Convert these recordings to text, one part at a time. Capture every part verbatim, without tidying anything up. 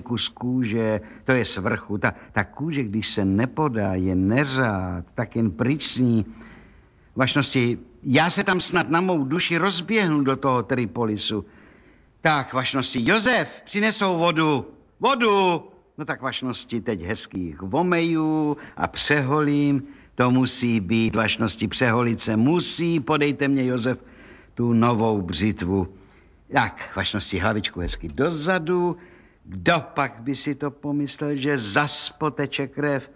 kus kůže, to je svrchu. Ta, ta kůže, když se nepodá, je neřád, tak jen pryč s ní. Vašnosti, já se tam snad na mou duši rozběhnu do toho Tripolisu. Tak, vašnosti, Josef, přinesou vodu. Vodu! No tak, vašnosti, teď hezkých vomeju a přeholím. To musí být, vašnosti, přeholit se musí. Podejte mě, Josef, tu novou břitvu. Tak, vašnosti, hlavičku hezky dozadu. Kdo pak by si to pomyslel, že zas poteče krev?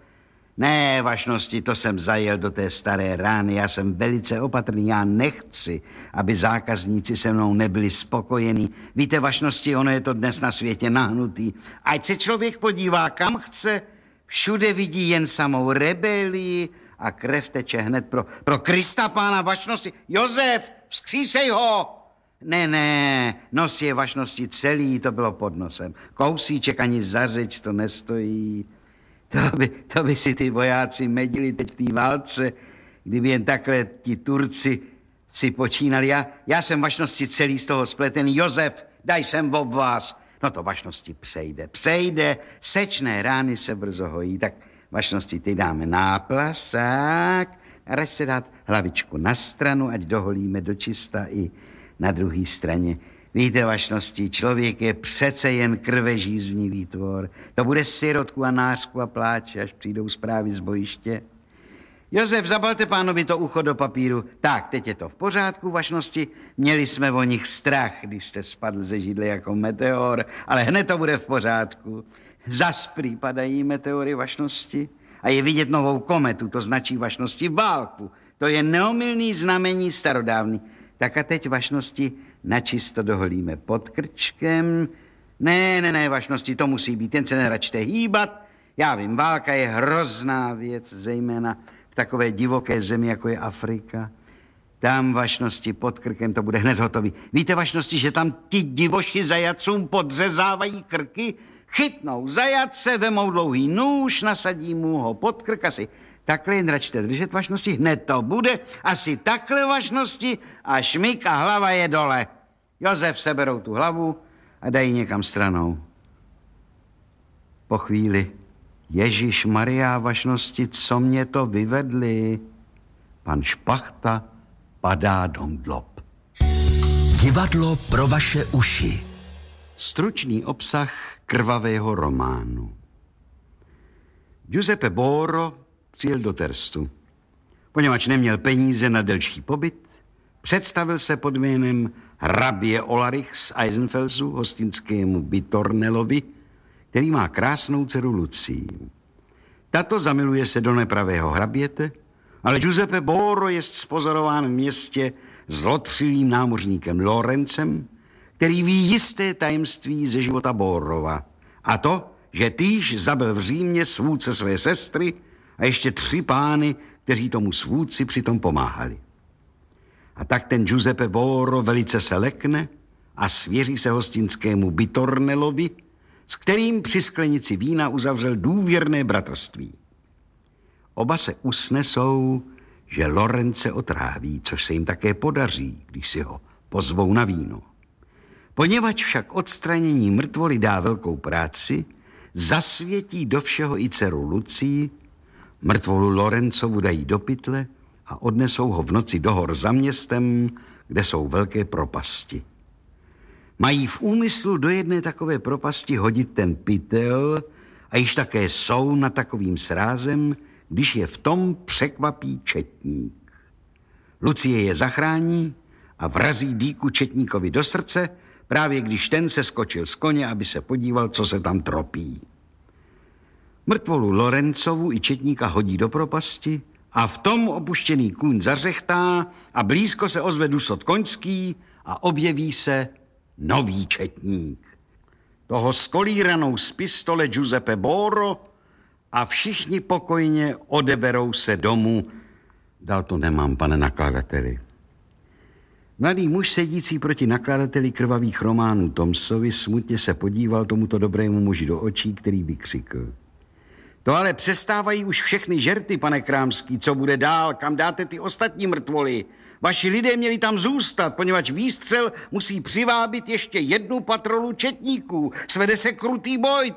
Ne, vašnosti, to jsem zajel do té staré rány. Já jsem velice opatrný, já nechci, aby zákazníci se mnou nebyli spokojení. Víte, vašnosti, ono je to dnes na světě nahnutý. Ať se člověk podívá, kam chce, všude vidí jen samou rebelii a krev teče hned pro, pro Krista Pána, vašnosti. Josef, vzkřísej ho! Ne, ne, nos je, vašnosti, celý, to bylo pod nosem. Kousíček ani za řeč to nestojí. To by, to by si ty vojáci medili teď v té válce, kdyby jen takhle ti Turci si počínali. Já, já jsem, vašnosti, celý z toho spletený. Josef, daj sem ob vás. No to, vašnosti, přejde, přejde. Sečné rány se brzo hojí. Tak, vašnosti, ty dáme náplast, tak. A rač se dát hlavičku na stranu, ať doholíme do čista i na druhé straně. Víte, vašnosti, člověk je přece jen krvežíznivý tvor. To bude sirotku a nářku a pláče, až přijdou zprávy z bojiště. Josef, zabalte pánovi to ucho do papíru. Tak, teď je to v pořádku, vašnosti. Měli jsme o nich strach, když jste spadl ze židle jako meteor, ale hned to bude v pořádku. Zas prý padají meteory, vašnosti. A je vidět novou kometu, to značí, vašnosti, válku. To je neomylný znamení starodávný. Tak a teď, vašnosti, načisto doholíme pod krčkem. Ne, ne, ne, vašnosti, to musí být, jen se neračte hýbat. Já vím, válka je hrozná věc, zejména v takové divoké zemi, jako je Afrika. Tam, vašnosti, pod krkem to bude hned hotový. Víte, vašnosti, že tam ti divoši zajacům podřezávají krky? Chytnou zajatce, vemou dlouhý nůž, nasadí mu ho pod krk asi. Takhle jen račte držet, vašnosti, hned to bude. Asi takhle, vašnosti, a šmik a hlava je dole. Josef, seberou tu hlavu a dají někam stranou. Po chvíli, Ježíš Maria, vašnosti, co mě to vyvedli? Pan Špachta padá do mdlob. Divadlo pro vaše uši. Stručný obsah krvavého románu. Giuseppe Borro přijel do Terstu. Poněvadž neměl peníze na delší pobyt, představil se pod jménem hrabě Olarich z Eisenfelsu hostinskému Bitornelovi, který má krásnou dceru Lucii. Tato zamiluje se do nepravého hraběte, ale Giuseppe Borro je spozorován v městě zlotřilým námořníkem Lorencem, který ví jisté tajemství ze života Borrova. A to, že týž zabil v Římě svůdce své sestry a ještě tři pány, kteří tomu svůdci přitom pomáhali. A tak ten Giuseppe Borro velice se lekne a svěří se hostinskému Bitornelovi, s kterým při sklenici vína uzavřel důvěrné bratrství. Oba se usnesou, že Lorence otráví, což se jim také podaří, když si ho pozvou na víno. Poněvadž však odstranění mrtvoly dá velkou práci, zasvětí do všeho i dceru Lucii, mrtvolu Lorencovu dají do pytle a odnesou ho v noci do hor za městem, kde jsou velké propasti. Mají v úmyslu do jedné takové propasti hodit ten pytel a již také jsou nad takovým srázem, když je v tom překvapí četník. Lucie je zachrání a vrazí dýku četníkovi do srdce, právě když ten se skočil z koně, aby se podíval, co se tam tropí. Mrtvolu Lorencovu i četníka hodí do propasti a v tom opuštěný kůň zařechtá a blízko se ozve dusot koňský a objeví se nový četník. Toho skolíranou z pistole Giuseppe Borro a všichni pokojně odeberou se domů. Dál to nemám, pane nakladateli. Mladý muž sedící proti nakladateli krvavých románů Tomsovi smutně se podíval tomuto dobrému muži do očí, který vykřikl. To ale přestávají už všechny žerty, pane Krámský, co bude dál, kam dáte ty ostatní mrtvoly? Vaši lidé měli tam zůstat, poněvadž výstřel musí přivábit ještě jednu patrolu četníků. Svede se krutý boj,